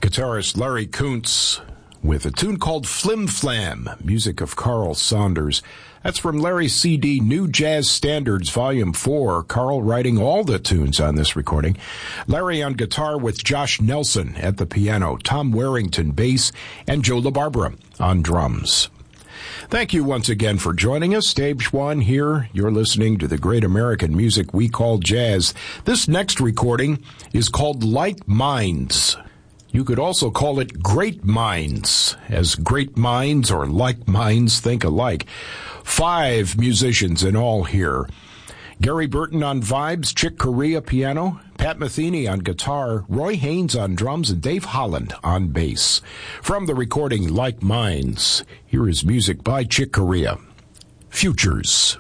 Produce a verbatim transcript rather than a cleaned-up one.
guitarist Larry Kuntz with a tune called Flim Flam, music of Carl Saunders. That's from Larry's C D, New Jazz Standards, Volume four. Carl writing all the tunes on this recording. Larry on guitar with Josh Nelson at the piano, Tom Warrington bass, and Joe LaBarbera on drums. Thank you once again for joining us. Dave Schwann here. You're listening to the great American music we call jazz. This next recording is called Like Minds. You could also call it Great Minds, as great minds or like minds think alike. Five musicians in all here. Gary Burton on vibes, Chick Corea piano, Pat Metheny on guitar, Roy Haynes on drums, and Dave Holland on bass. From the recording Like Minds, here is music by Chick Corea. Futures.